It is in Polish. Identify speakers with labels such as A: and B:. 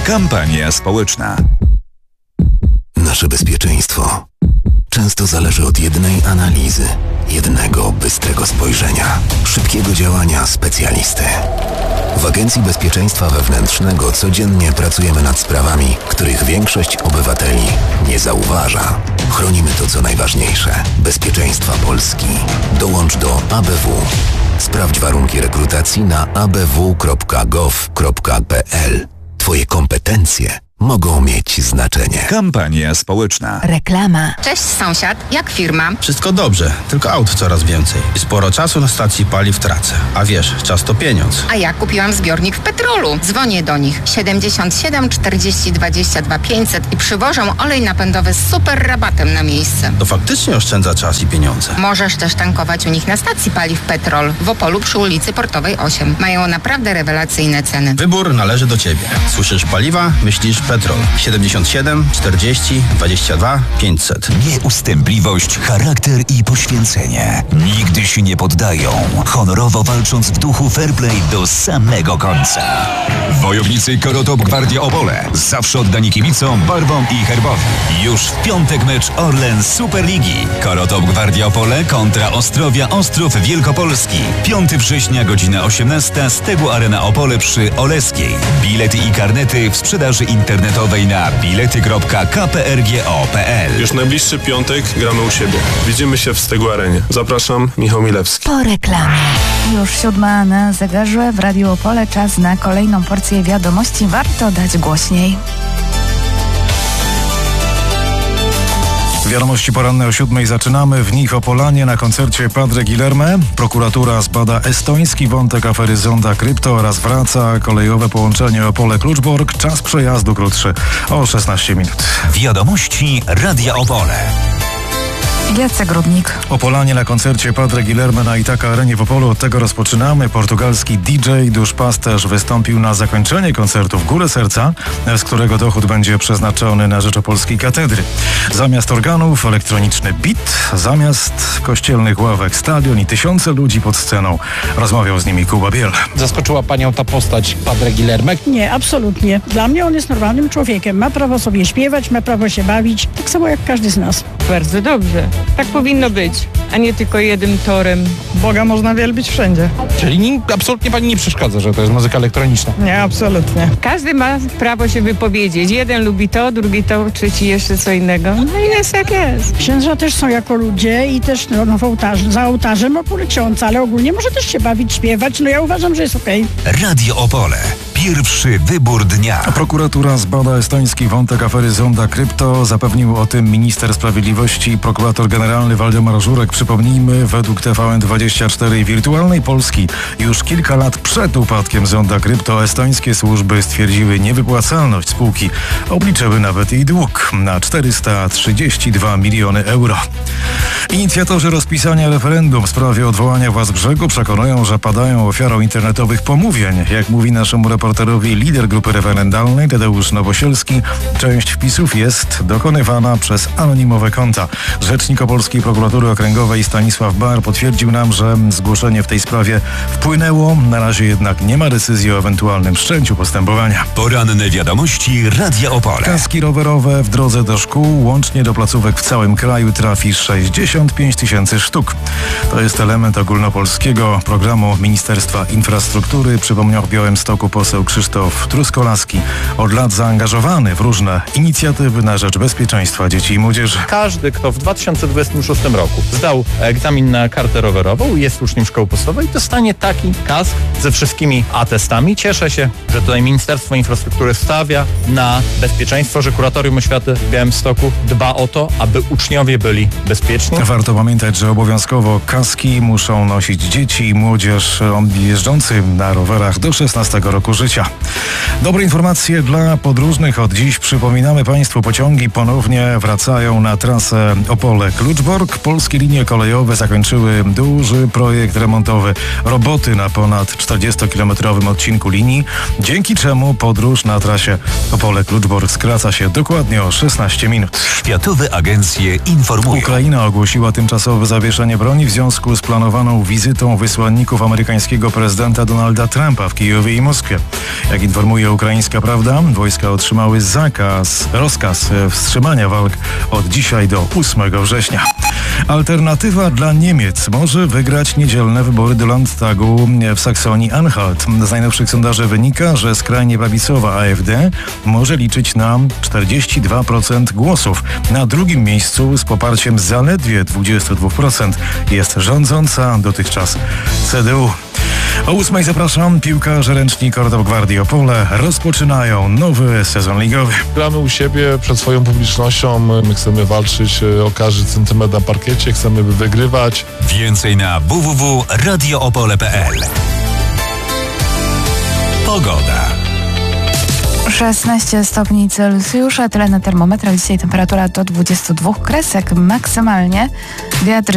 A: Kampania społeczna.
B: Nasze bezpieczeństwo często zależy od jednej analizy, jednego bystrego spojrzenia, szybkiego działania specjalisty. W Agencji Bezpieczeństwa Wewnętrznego codziennie pracujemy nad sprawami, których większość obywateli nie zauważa. Chronimy to, co najważniejsze – bezpieczeństwa Polski. Dołącz do ABW. Sprawdź warunki rekrutacji na abw.gov.pl. Twoje kompetencje mogą mieć znaczenie.
A: Kampania społeczna.
C: Reklama.
D: Cześć sąsiad, jak firma?
E: Wszystko dobrze, tylko aut coraz więcej. I sporo czasu na stacji paliw tracę. A wiesz, czas to pieniądz.
D: A ja kupiłam zbiornik w Petrolu. Dzwonię do nich 77 40 22 500 i przywożą olej napędowy z super rabatem na miejsce.
E: To faktycznie oszczędza czas i pieniądze.
D: Możesz też tankować u nich na stacji paliw Petrol w Opolu przy ulicy Portowej 8. Mają naprawdę rewelacyjne ceny.
E: Wybór należy do Ciebie. Słyszysz paliwa? Myślisz Petrol. 77 40 22 500.
F: Nieustępliwość, charakter i poświęcenie. Nigdy się nie poddają. Honorowo walcząc w duchu fair play do samego końca. Wojownicy Korotop Gwardia Opole. Zawsze oddani kibicom, barwom i herbowi. Już w piątek mecz Orlen Superligi. Korotop Gwardia Opole kontra Ostrowia Ostrów Wielkopolski. 5 września, godzina 18. Stegu Arena Opole przy Oleskiej. Bilety i karnety w sprzedaży internetowej na bilety.kprgo.pl.
G: Już najbliższy piątek gramy u siebie. Widzimy się w Stegu Arenie. Zapraszam, Michał Milewski.
C: Po reklamie.
H: Już 7 na zegarze w Radiu Opole. Czas na kolejną porcję wiadomości. Warto dać głośniej.
I: Wiadomości poranne o 7 zaczynamy. W nich Opolanie na koncercie Padre Guilherme. Prokuratura zbada estoński wątek afery Zonda Krypto oraz wraca kolejowe połączenie Opole-Kluczbork. Czas przejazdu krótszy o 16 minut.
F: Wiadomości Radia Opole.
H: Jacek Grudnik.
I: Opolanie na koncercie Padre Guilherme na Itaka Arenie w Opolu. Od tego rozpoczynamy. Portugalski DJ, duszpasterz wystąpił na zakończenie koncertu w Górę Serca, z którego dochód będzie przeznaczony na rzecz opolskiej katedry. Zamiast organów elektroniczny beat, zamiast kościelnych ławek stadion i tysiące ludzi pod sceną. Rozmawiał z nimi Kuba Biel.
J: Zaskoczyła panią ta postać Padre Guilherme?
K: Nie, absolutnie. Dla mnie on jest normalnym człowiekiem. Ma prawo sobie śpiewać, ma prawo się bawić. Tak samo jak każdy z nas.
L: Bardzo dobrze. Tak powinno być, a nie tylko jednym torem.
K: Boga można wielbić wszędzie.
J: Czyli absolutnie pani nie przeszkadza, że to jest muzyka elektroniczna?
K: Nie, absolutnie.
L: Każdy ma prawo się wypowiedzieć. Jeden lubi to, drugi to, trzeci jeszcze co innego. No i jest jak jest.
K: Księdza też są jako ludzie i też w ołtarzu, za ołtarzem oprócz ksiądza, ale ogólnie może też się bawić, śpiewać. No ja uważam, że jest okej.
F: Radio Opole. Pierwszy wybór dnia.
I: Prokuratura zbada estoński wątek afery Zonda Krypto. Zapewnił o tym minister sprawiedliwości i prokurator generalny Waldemar Żurek. Przypomnijmy, według TVN24 Wirtualnej Polski już kilka lat przed upadkiem Zonda Krypto estońskie służby stwierdziły niewypłacalność spółki. Obliczyły nawet jej dług na 432 miliony euro. Inicjatorzy rozpisania referendum w sprawie odwołania władz brzegu przekonują, że padają ofiarą internetowych pomówień. Jak mówi naszemu reporterowi lider grupy referendalnej Tadeusz Nowosielski, część wpisów jest dokonywana przez anonimowe konta. Rzecznik Opolskiej Prokuratury Okręgowej Stanisław Bar potwierdził nam, że zgłoszenie w tej sprawie wpłynęło. Na razie jednak nie ma decyzji o ewentualnym wszczęciu postępowania.
F: Poranne wiadomości Radia Opole.
I: Kaski rowerowe w drodze do szkół. Łącznie do placówek w całym kraju trafi 65 tysięcy sztuk. To jest element ogólnopolskiego programu Ministerstwa Infrastruktury. Przypomniał w Białymstoku poseł Krzysztof Truskolaski. Od lat zaangażowany w różne inicjatywy na rzecz bezpieczeństwa dzieci i młodzieży.
M: Każdy, kto w 2026 roku zdał egzamin na kartę rowerową i jest uczniem szkoły podstawowej, dostanie taki kask ze wszystkimi atestami. Cieszę się, że tutaj Ministerstwo Infrastruktury stawia na bezpieczeństwo, że Kuratorium Oświaty w Białymstoku dba o to, aby uczniowie byli bezpieczni.
I: Warto pamiętać, że obowiązkowo kaski muszą nosić dzieci i młodzież jeżdżący na rowerach do 16 roku życia. Dobre informacje dla podróżnych. Od dziś przypominamy Państwu, pociągi ponownie wracają na trasę Opole-Kluczbork. Polskie linie kolejowe zakończyły duży projekt remontowy. Roboty na ponad 40-kilometrowym odcinku linii, dzięki czemu podróż na trasie Opole-Kluczbork skraca się dokładnie o 16 minut.
F: Światowe agencje informują.
I: Ukraina ogłosiła tymczasowe zawieszenie broni w związku z planowaną wizytą wysłanników amerykańskiego prezydenta Donalda Trumpa w Kijowie i Moskwie. Jak informuje publikuje Ukraińska Prawda. Wojska otrzymały rozkaz wstrzymania walk od dzisiaj do 8 września. Alternatywa dla Niemiec może wygrać niedzielne wybory do Landtagu w Saksonii-Anhalt. Z najnowszych sondaży wynika, że skrajnie prawicowa AfD może liczyć na 42% głosów. Na drugim miejscu z poparciem zaledwie 22% jest rządząca dotychczas CDU. O 8 zapraszam. Piłkarze ręczni Korotop Gwardii Opole rozpoczynają nowy sezon ligowy.
C: Gramy u siebie przed swoją publicznością. My chcemy walczyć o każdy centymetr na parkiecie, chcemy wygrywać.
F: Więcej na www.radioopole.pl. Pogoda.
H: 16 stopni Celsjusza, tyle na termometrach. Dzisiaj temperatura do 22 kresek maksymalnie. Wiatr